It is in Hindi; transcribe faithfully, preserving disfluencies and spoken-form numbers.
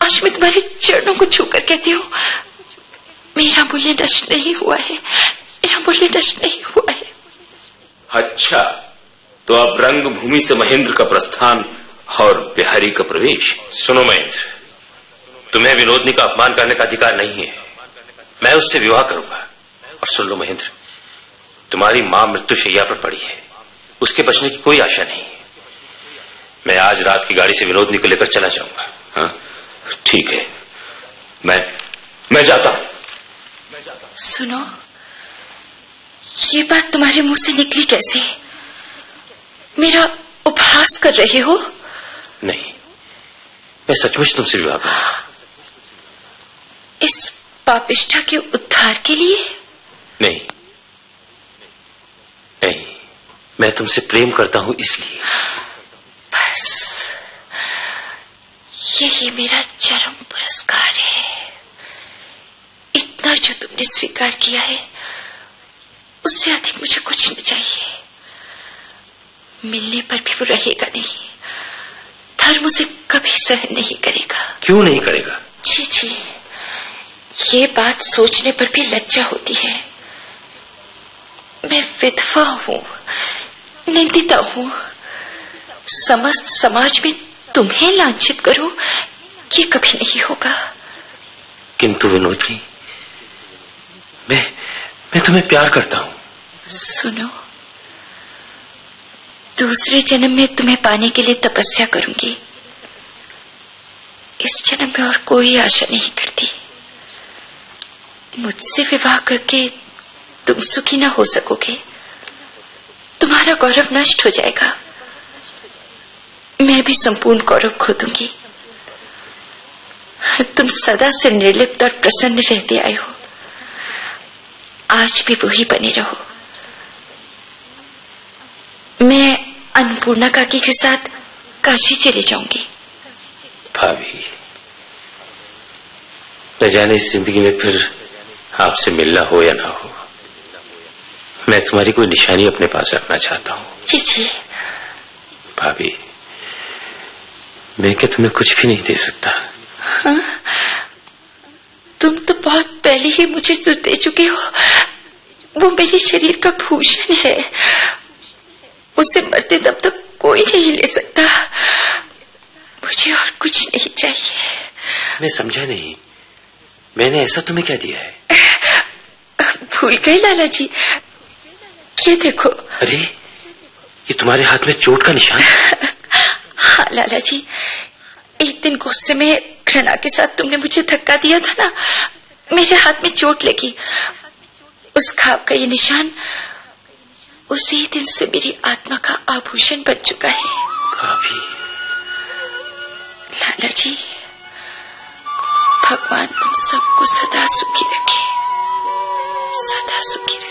आज मैं तुम्हारे चरणों को छूकर कहती हूँ, मेरा मूल्य नष्ट नहीं हुआ है, मेरा मूल्य नष्ट नहीं हुआ है। अच्छा, तो अब रंगभूमि से महेंद्र का प्रस्थान और बिहारी का प्रवेश। सुनो महेंद्र, तुम्हें विनोदनी का अपमान करने का अधिकार नहीं है। मैं उससे विवाह करूंगा। और सुन लो महेंद्र, तुम्हारी मां मृत्युशैया पर पड़ी है, उसके बचने की कोई आशा नहीं है। मैं आज रात की गाड़ी से विनोदनी को लेकर चला जाऊंगा। हाँ, ठीक है, मैं मैं जाता हूं। सुनो, ये बात तुम्हारे मुंह से निकली कैसे? मेरा उपहास कर रहे हो? नहीं, मैं सचमुच तुमसे विवाह करूंगा। इस पापिष्ठा के उद्धार के लिए? नहीं नहीं, मैं तुमसे प्रेम करता हूं इसलिए। बस यही मेरा चरम पुरस्कार है। इतना जो तुमने स्वीकार किया है, उससे अधिक मुझे कुछ नहीं चाहिए। मिलने पर भी वो रहेगा नहीं, धर्म उसे कभी सहन नहीं करेगा। क्यों नहीं करेगा? जी जी, ये बात सोचने पर भी लज्जा होती है। मैं विधवा हूं, निंदिता हूं। समस्त समाज में तुम्हें लांछित करूं, ये कभी नहीं होगा। किंतु विनोदनी, मैं मैं तुम्हें प्यार करता हूं। सुनो, दूसरे जन्म में तुम्हें पाने के लिए तपस्या करूंगी। इस जन्म में और कोई आशा नहीं करती। मुझसे विवाह करके तुम सुखी ना हो सकोगे, तुम्हारा गौरव नष्ट हो जाएगा। मैं भी संपूर्ण गौरव खो दूंगी। तुम सदा से निर्लिप्त और प्रसन्न रहते आए हो, आज भी वही बने रहो। मैं अन्नपूर्णा काकी के साथ काशी चली जाऊंगी। भाभी, न जाने इस जिंदगी में फिर आपसे मिलना हो या ना हो, मैं तुम्हारी कोई निशानी अपने पास रखना चाहता हूं। जी जी। भाभी, मैं क्या तुम्हें कुछ भी नहीं दे सकता? हाँ? तुम तो बहुत पहले ही मुझे जो दे चुके हो, वो मेरे शरीर का भूषण है। उसे मरते दम तक कोई नहीं ले सकता। मुझे और कुछ नहीं चाहिए। मैं समझा नहीं, मैंने ऐसा तुम्हें क्या दिया है? भूल गए लाला जी? ये देखो। अरे, ये तुम्हारे हाथ में चोट का निशान है। हाँ लाला जी, एक दिन गुस्से में घृणा के साथ तुमने मुझे धक्का दिया था ना, मेरे हाथ में चोट लगी। उस घाव का ये निशान उसी दिन से मेरी आत्मा का आभूषण बन चुका है। भाभी। लाला जी, भगवान तुम सबको सदा सुखी रखे, सदा सुखी रखे।